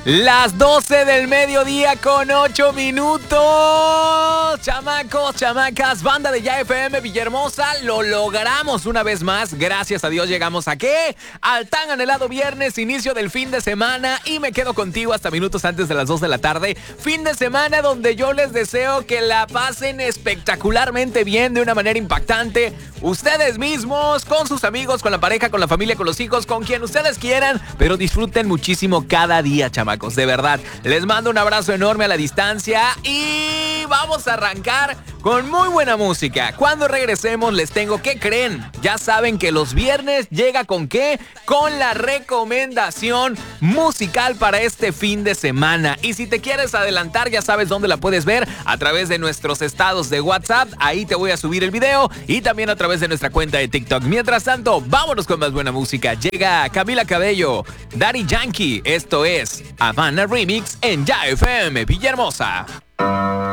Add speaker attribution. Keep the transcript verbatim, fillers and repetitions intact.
Speaker 1: Las doce del mediodía con ocho minutos. Chamacos, chamacas, banda de Ya F M Villahermosa, lo logramos una vez más. Gracias a Dios llegamos a ¿qué? Al tan anhelado viernes, inicio del fin de semana, y me quedo contigo hasta minutos antes de las dos de la tarde. Fin de semana donde yo les deseo que la pasen espectacularmente bien, de una manera impactante. Ustedes mismos, con sus amigos, con la pareja, con la familia, con los hijos, con quien ustedes quieran, pero disfruten muchísimo cada día, chamacos, de verdad. Les mando un abrazo enorme a la distancia y vamos a arrancar con muy buena música. Cuando regresemos les tengo, ¿qué creen? Ya saben que los viernes llega con ¿qué? Con la recomendación musical para este fin de semana. Y si te quieres adelantar, ya sabes dónde la puedes ver, a través de nuestros estados de WhatsApp. Ahí te voy a subir el video, y también a través de nuestra cuenta de TikTok. Mientras tanto, vámonos con más buena música. Llega Camila Cabello, Daddy Yankee. Esto es Havana Remix en Ya F M Villahermosa.